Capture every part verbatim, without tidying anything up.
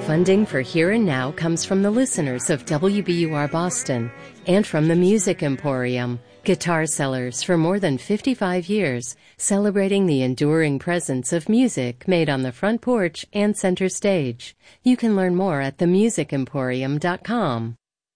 Funding for Here and Now comes from the listeners of W B U R Boston and from the Music Emporium, guitar sellers for more than fifty-five years, celebrating the enduring presence of music made on the front porch and center stage. You can learn more at the music emporium dot com.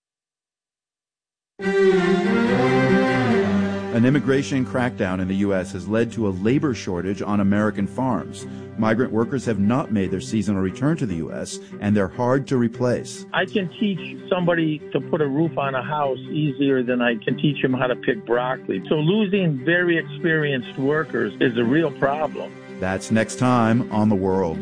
An immigration crackdown in the U S has led to a labor shortage on American farms. Migrant workers have not made their seasonal return to the U S, and they're hard to replace. I can teach somebody to put a roof on a house easier than I can teach them how to pick broccoli. So losing very experienced workers is a real problem. That's next time on The World.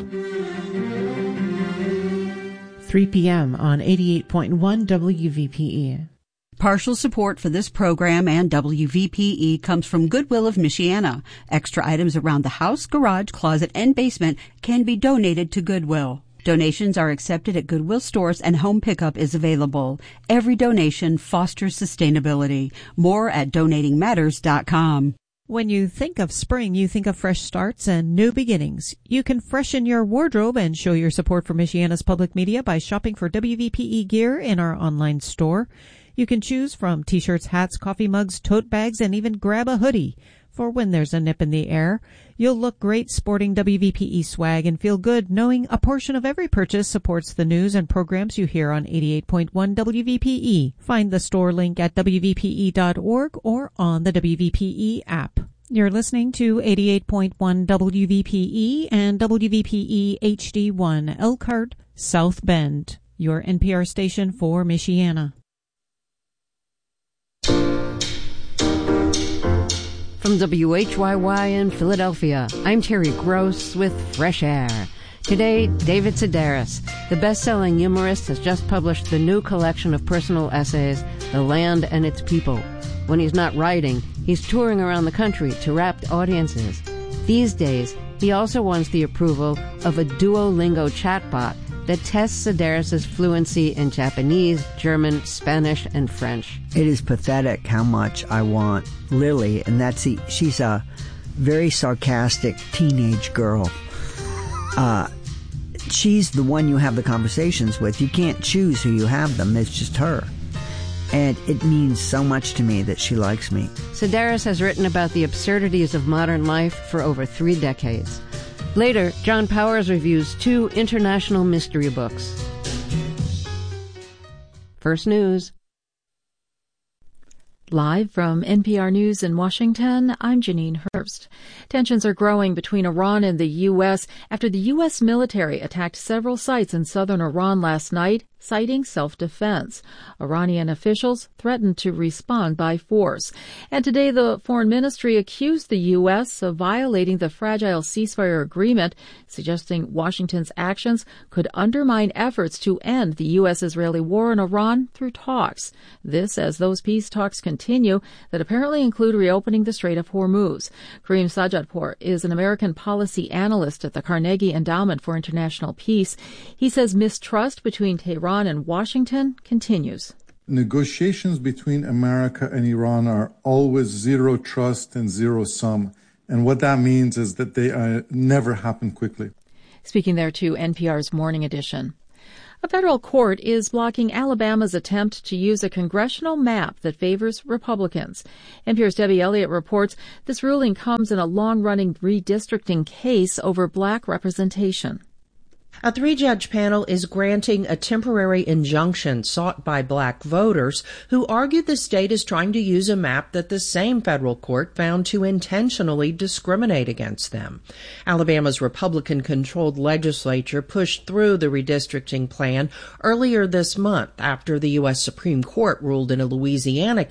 three p.m. on eighty-eight point one W V P E. Partial support for this program and W V P E comes from Goodwill of Michiana. Extra items around the house, garage, closet, and basement can be donated to Goodwill. Donations are accepted at Goodwill stores and home pickup is available. Every donation fosters sustainability. More at donating matters dot com. When you think of spring, you think of fresh starts and new beginnings. You can freshen your wardrobe and show your support for Michiana's public media by shopping for W V P E gear in our online store. You can choose from t-shirts, hats, coffee mugs, tote bags, and even grab a hoodie for when there's a nip in the air. You'll look great sporting W V P E swag and feel good knowing a portion of every purchase supports the news and programs you hear on eighty-eight point one W V P E. Find the store link at W V P E dot org or on the W V P E app. You're listening to eighty-eight point one W V P E and W V P E H D one Elkhart, South Bend, your N P R station for Michiana. From W H Y Y in Philadelphia, I'm Terry Gross with Fresh Air. Today, David Sedaris, the best-selling humorist, has just published the new collection of personal essays, The Land and Its People. When he's not writing, he's touring around the country to rapt audiences. These days, he also wants the approval of a Duolingo chatbot that tests Sedaris' fluency in Japanese, German, Spanish, and French. It is pathetic how much I want Lily, and that's the, she's a very sarcastic teenage girl. Uh, she's the one you have the conversations with. You can't choose who you have them. It's just her. And it means so much to me that she likes me. Sedaris has written about the absurdities of modern life for over three decades. Later, John Powers reviews two international mystery books. First News. Live from N P R News in Washington, I'm Janine Herbst. Tensions are growing between Iran and the U S after the U S military attacked several sites in southern Iran last night, citing self-defense. Iranian officials threatened to respond by force. And today the Foreign Ministry accused the U S of violating the fragile ceasefire agreement, suggesting Washington's actions could undermine efforts to end the U S-Israeli war in Iran through talks. This as those peace talks continue that apparently include reopening the Strait of Hormuz. Kareem Sajadpour is an American policy analyst at the Carnegie Endowment for International Peace. He says mistrust between Tehran and Washington continues. Negotiations between America and Iran are always zero trust and zero sum. And what that means is that they uh, never happen quickly. Speaking there to N P R's Morning Edition. A federal court is blocking Alabama's attempt to use a congressional map that favors Republicans. N P R's Debbie Elliott reports this ruling comes in a long-running redistricting case over black representation. A three-judge panel is granting a temporary injunction sought by black voters who argued the state is trying to use a map that the same federal court found to intentionally discriminate against them. Alabama's Republican-controlled legislature pushed through the redistricting plan earlier this month after the U S Supreme Court ruled in a Louisiana